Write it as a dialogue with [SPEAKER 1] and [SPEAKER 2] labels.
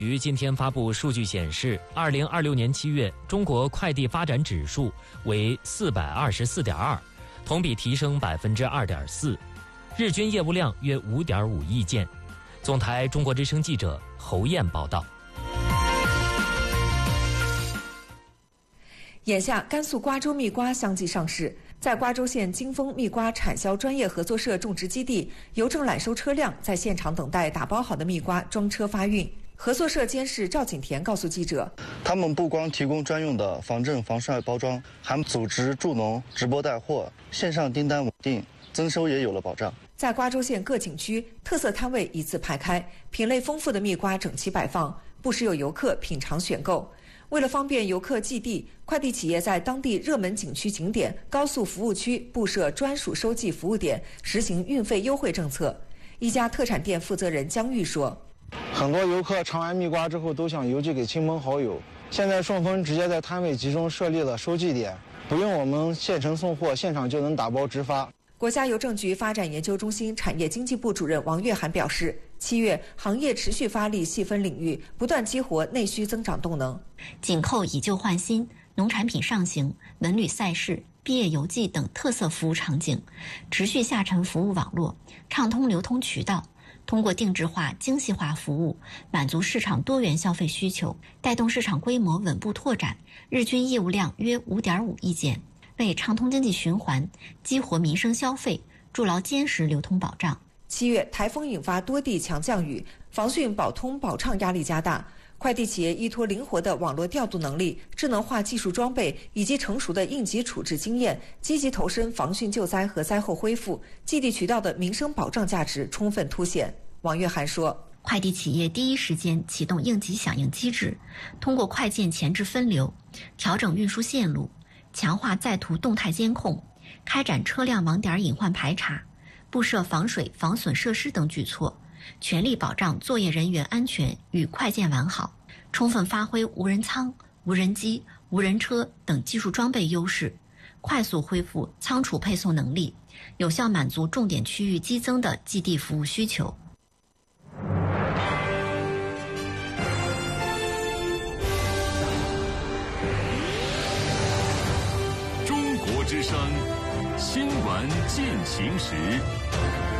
[SPEAKER 1] 于今天发布数据显示，2026年7月，中国快递发展指数为424.2，同比提升2.4%，日均业务量约5.5亿件。总台中国之声记者侯燕报道。
[SPEAKER 2] 眼下，甘肃瓜州蜜瓜相继上市。在瓜州县金峰蜜瓜产销专业合作社种植基地，邮政揽收车辆在现场等待打包好的蜜瓜装车发运。合作社监事赵景田告诉记者，
[SPEAKER 3] 他们不光提供专用的防震防晒包装，还组织助农直播带货，线上订单稳定，增收也有了保障。
[SPEAKER 2] 在瓜州县各景区，特色摊位一字排开，品类丰富的蜜瓜整齐摆放，不时有游客品尝选购。为了方便游客寄递，快递企业在当地热门景区景点、高速服务区布设专属收寄服务点，实行运费优惠政策。一家特产店负责人姜玉说，
[SPEAKER 4] 很多游客尝完蜜瓜之后都想邮寄给亲朋好友，现在顺丰直接在摊位集中设立了收寄点，不用我们现成送货，现场就能打包直发。
[SPEAKER 2] 国家邮政局发展研究中心产业经济部主任王月涵表示，7月行业持续发力细分领域，不断激活内需增长动能。
[SPEAKER 5] 紧扣以旧换新、农产品上行、文旅赛事、毕业游记等特色服务场景，持续下沉服务网络，畅通流通渠道，通过定制化、精细化服务，满足市场多元消费需求，带动市场规模稳步拓展，日均业务量约5.5亿件。为畅通经济循环、激活民生消费，筑牢坚实流通保障。
[SPEAKER 2] 7月，台风引发多地强降雨，防汛保通保畅压力加大。快递企业依托灵活的网络调度能力、智能化技术装备以及成熟的应急处置经验，积极投身防汛救灾和灾后恢复，寄递渠道的民生保障价值充分凸显。王月涵说，
[SPEAKER 5] 快递企业第一时间启动应急响应机制，通过快件前置分流，调整运输线路，强化在途动态监控，开展车辆网点隐患排查，布设防水防损设施等举措，全力保障作业人员安全与快件完好，充分发挥无人仓、无人机、无人车等技术装备优势，快速恢复仓储配送能力，有效满足重点区域激增的寄递服务需求。
[SPEAKER 6] 中国之声新闻进行时。